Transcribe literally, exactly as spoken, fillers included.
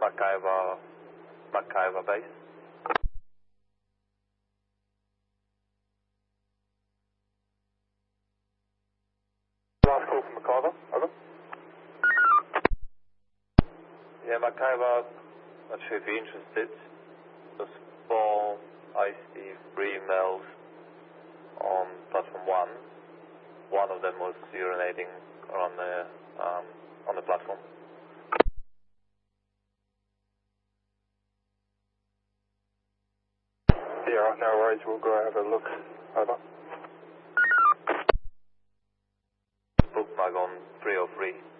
McIver, McIver base. Last call from McIver, over. Yeah, McIver, not sure if you're interested. There's four I C three males on platform one. One of them was urinating on the, um, on the platform. Yeah, right, no worries, we'll go have a look, over. Bookmark on three oh three.